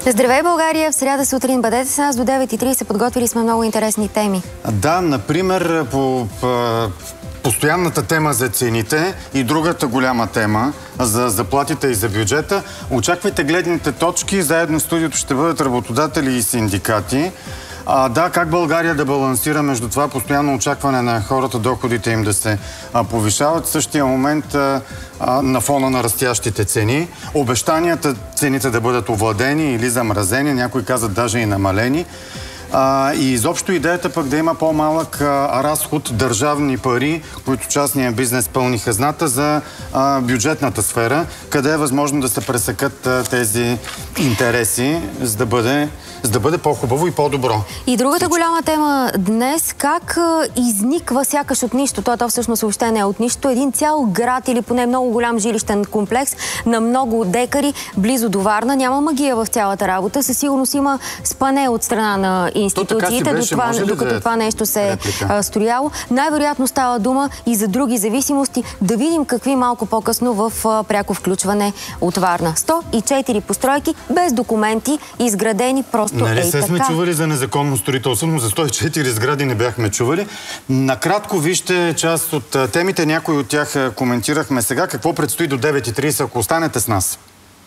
Здравей, България! В сряда сутрин бъдете с нас до 9:30. Подготвили сме много интересни теми. Да, например, по постоянната тема за цените и другата голяма тема за заплатите и за бюджета. Очаквайте гледните точки. Заедно в студиото ще бъдат работодатели и синдикати. Да, как България да балансира между това постоянно очакване на хората, доходите им да се повишават, в същия момент на фона на растящите цени. Обещанията цените да бъдат овладени или замразени, някои казват даже и намалени. И изобщо идеята пък да има по-малък разход държавни пари, които частния бизнес пълни хазната за бюджетната сфера, къде е възможно да се пресекат тези интереси, за да бъде по-хубаво и по-добро. И другата голяма тема днес, как изниква сякаш от нищо, то всъщност въобще не е от нищо, един цял град или поне много голям жилищен комплекс на много декари близо до Варна. Няма магия в цялата работа, със сигурност има спане от страна на институциите, докато това нещо се е строяло. Най-вероятно става дума и за други зависимости. Да видим какви малко по-късно в пряко включване от Варна. 104 постройки без документи, изградени просто нали се сме чували за незаконно строителство, но за 104 сгради не бяхме чували. Накратко вижте част от темите, някои от тях коментирахме сега. Какво предстои до 9:30, ако останете с нас?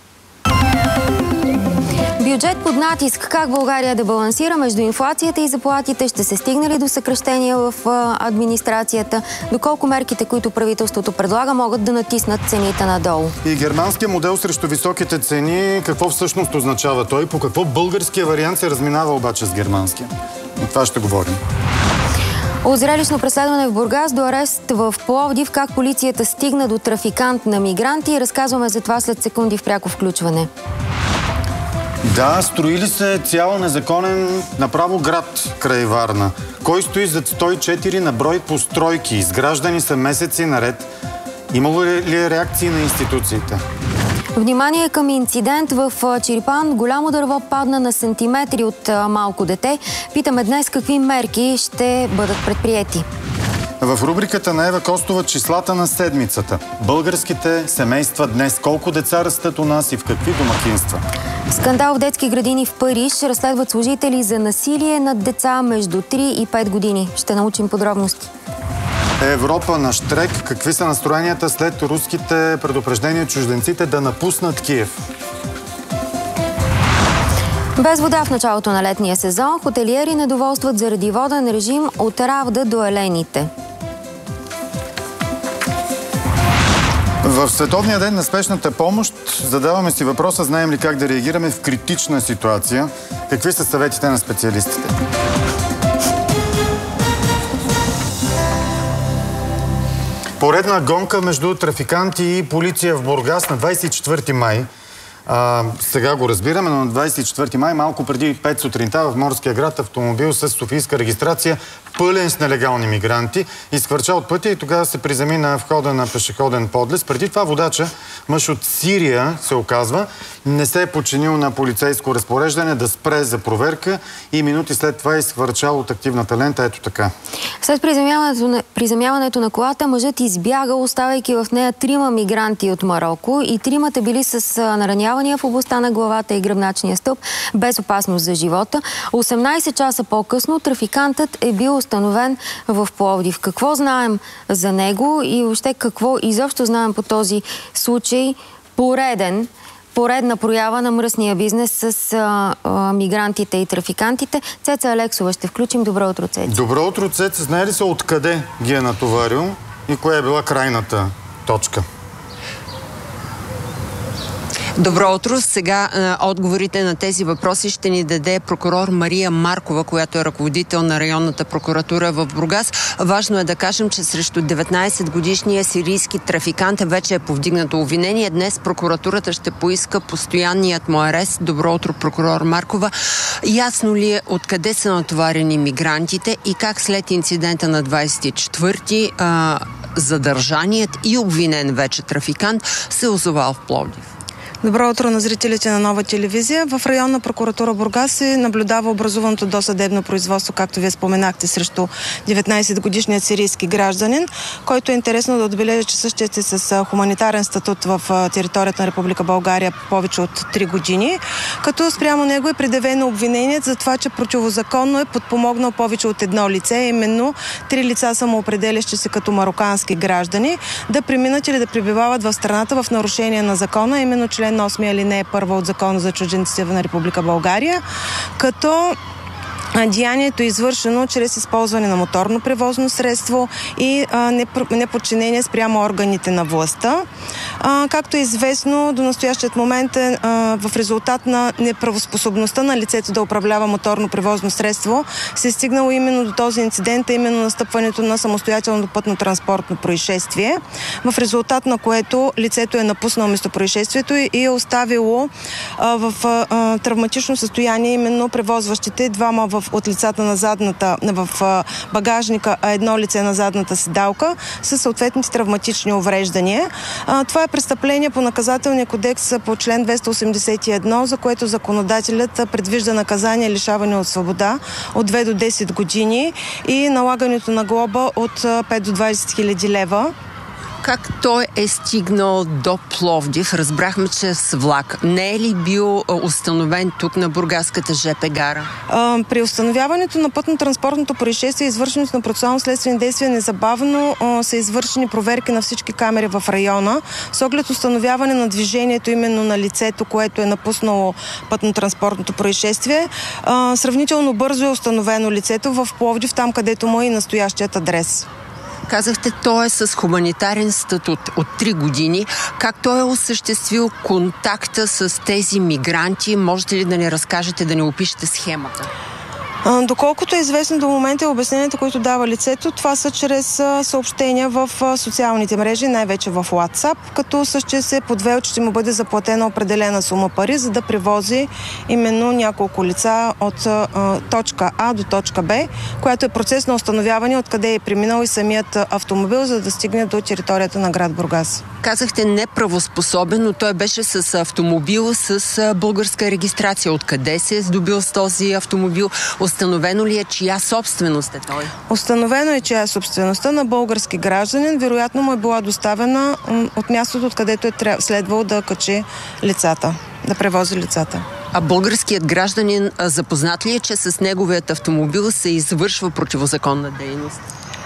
Бюджет под натиск. Как България да балансира между инфлацията и заплатите? Ще се стигне ли до съкращения в администрацията? Доколко мерките, които правителството предлага, могат да натиснат цените надолу? И германския модел срещу високите цени, какво всъщност означава той? По какво българския вариант се разминава обаче с германския? От това ще говорим. От зрелищно преследване в Бургас до арест в Пловдив, как полицията стигна до трафикант на мигранти. Разказваме за това след секунди в пряко включване. Да, строили се цял незаконен направо град край Варна. Кой стои зад 104 на брой постройки? Изграждани са месеци наред. Имало ли реакции на институциите? Внимание към инцидент в Чирпан. Голямо дърво падна на сантиметри от малко дете. Питаме днес какви мерки ще бъдат предприети. В рубриката на Ева Костова числата на седмицата. Българските семейства днес. Колко деца растат у нас и в какви домакинства? Скандал в детски градини в Париж. Разследват служители за насилие над деца между 3 и 5 години. Ще научим подробности. Европа на щрек. Какви са настроенията след руските предупреждения чужденците да напуснат Киев? Без вода в началото на летния сезон. Хотелиери недоволстват заради воден режим от Равда до Елените. В Световния ден на спешната помощ задаваме си въпроса, знаем ли как да реагираме в критична ситуация. Какви са съветите на специалистите? Поредна гонка между трафиканти и полиция в Бургас на 24 май. Сега го разбираме, но на 24 май, малко преди 5 сутринта в Морския град, автомобил с софийска регистрация, пълен с нелегални мигранти, изхвърча от пътя и тогава се приземи на входа на пешеходен подлез. Преди това водача, мъж от Сирия, се оказва, не се е подчинил на полицейско разпореждане да спре за проверка и минути след това е изхвърчал от активната лента. Ето така. След приземяването на колата, мъжът избяга, оставайки в нея 3 мигранти от Мароко и 3 били с наранявания в областта на главата и гръбначния стълб, без опасност за живота. 18 часа по-късно трафикантът е бил установен в Пловдив. Какво знаем за него и въобще какво изобщо знаем по този случай? Поредна проява на мръсния бизнес с мигрантите и трафикантите. Цеца Алексова ще включим. Добро утро, Цеца. Добро утро, Цеца. Знае ли се откъде ги е натоварил и коя е била крайната точка? Добро утро. Сега отговорите на тези въпроси ще ни даде прокурор Мария Маркова, която е ръководител на районната прокуратура в Бургас. Важно е да кажем, че срещу 19-годишния сирийски трафикант вече е повдигнато обвинение. Днес прокуратурата ще поиска постоянният му арест. Добро утро, прокурор Маркова. Ясно ли е откъде са натоварени мигрантите и как след инцидента на 24-ти задържаният и обвинен вече трафикант се озовал в Пловдив? Добро утро на зрителите на Нова телевизия. В районна прокуратура Бургас се наблюдава образуваното досъдебно производство, както вие споменахте, срещу 19-годишният сирийски гражданин, който е интересно да отбележа, че същият е с хуманитарен статут в територията на Република България повече от 3 години, като спрямо него е предявено обвинение за това, че противозаконно е подпомогнал повече от едно лице, именно 3 лица самоопределящи се като марокански граждани, да преминат или да пребивават в страната в нарушение на закона, именно член 8 алинея 1 от Закона за чужденците на Република България, като деянието е извършено чрез използване на моторно превозно средство и неподчинение спрямо органите на властта. Както е известно, до настоящият момент в резултат на неправоспособността на лицето да управлява моторно превозно средство се е стигнало именно до този инцидент, именно настъпването на самостоятелно пътно-транспортно происшествие, в резултат на което лицето е напуснало местопроизшествието и е оставило в травматично състояние именно превозващите двама от лицата на задната, в багажника, а едно лице на задната седалка със съответните травматични увреждания. Това е престъпление по наказателния кодекс по член 281, за което законодателят предвижда наказание лишаване от свобода от 2 до 10 години и налагането на глоба от 5 до 20 хиляди лева. Как той е стигнал до Пловдив? Разбрахме, че с влак. Не е ли бил установен тук на бургаската ЖП гара? При установяването на пътно-транспортното происшествие и извършването на процесуално-следствени действия незабавно са извършени проверки на всички камери в района с оглед установяване на движението именно на лицето, което е напуснало пътно-транспортното происшествие. Сравнително бързо е установено лицето в Пловдив, там където му е и настоящият адрес. Казахте, той е с хуманитарен статут от 3 години. Как той е осъществил контакта с тези мигранти? Можете ли да ни разкажете, да ни опишете схемата? Доколкото е известно до момента и обясненията, които дава лицето, това са чрез съобщения в социалните мрежи, най-вече в WhatsApp, като същия се подвел, че ще му бъде заплатена определена сума пари, за да превози именно няколко лица от точка А до точка Б, която е процес на установяване откъде е преминал и самият автомобил, за да стигне до територията на град Бургас. Казахте неправоспособен, но той беше с автомобил с българска регистрация. Откъде се е здобил с този автомобил? Установено ли е чия собственост е той? Установено е чия е собствеността на български гражданин. Вероятно му е била доставена от мястото, откъдето е следвало да качи лицата, да превози лицата. А българският гражданин запознат ли е, че с неговият автомобил се извършва противозаконна дейност?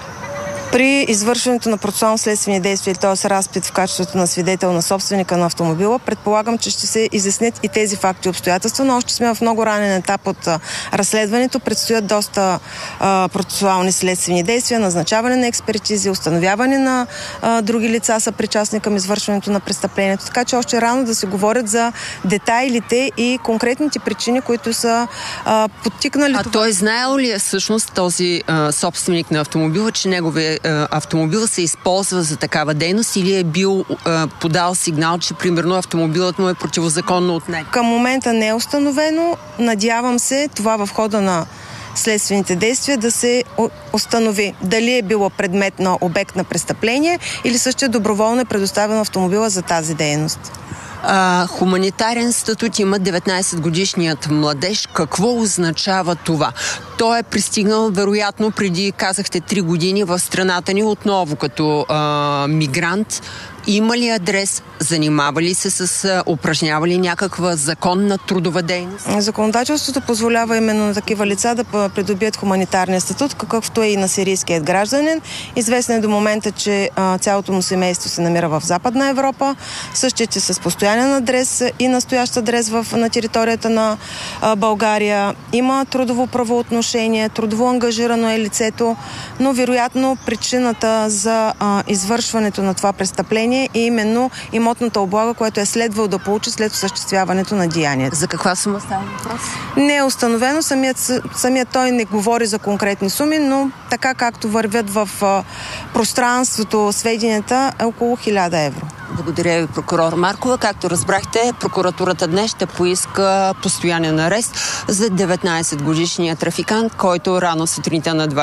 При извършването на процесуално-следствени действия, т.е. разпит в качеството на свидетел на собственика на автомобила, предполагам, че ще се изяснят и тези факти и обстоятелства, но още сме в много ранен етап от разследването. Предстоят доста процесуални следствени действия, назначаване на експертизи, установяване на други лица са причастни към извършването на престъплението. Така че още рано да се говорят за детайлите и конкретните причини, които са подтикнали това. А той знаел ли е всъщност този собственик на автомобила, че неговия автомобил се използва за такава дейност или е бил подал сигнал, че примерно автомобилът му е противозаконно отнет? Към момента не е установено. Надявам се това в хода на следствените действия да се установи дали е било предмет на обект на престъпление или също доброволно е предоставен автомобила за тази дейност. Хуманитарен статут има 19-годишният младеж. Какво означава това? Той е пристигнал, вероятно, преди, казахте, 3 години в страната ни отново като мигрант. Има ли адрес? Занимава ли се с упражнява ли някаква законна трудова дейност? Законодателството позволява именно на такива лица да придобият хуманитарния статут, какъвто е и на сирийският гражданин. Известно е до момента, че цялото му семейство се намира в Западна Европа. Същият е с постоянен адрес и настоящ адрес на територията на България. Има трудово правоотношение, трудово ангажирано е лицето, но вероятно причината за извършването на това престъпление е именно имотната облага, което е следвало да получи след осъществяването на деянието. За каква сума става въпрос? Не е установено. Самият той не говори за конкретни суми, но така както вървят в пространството сведенията е около 1000 евро. Благодаря ви, прокурор Маркова. Както разбрахте, прокуратурата днес ще поиска постоянен арест за 19-годишния трафикант, който рано сутринта на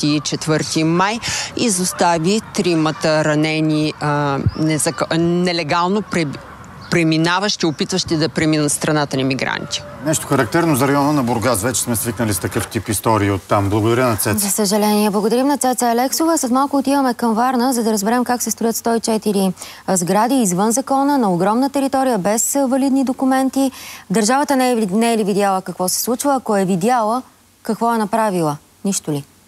24 май изостави 3 ранени нелегално преминаващи, опитващи да преминат страната ни мигранти. Нещо характерно за района на Бургас. Вече сме свикнали с такъв тип истории оттам. Благодаря на Цеца. За съжаление. Благодарим на Цеца Алексова. След малко отиваме към Варна, за да разберем как се строят 104 сгради извън закона, на огромна територия, без валидни документи. Държавата не е ли видяла какво се случва? Ако е видяла, какво е направила? Нищо ли?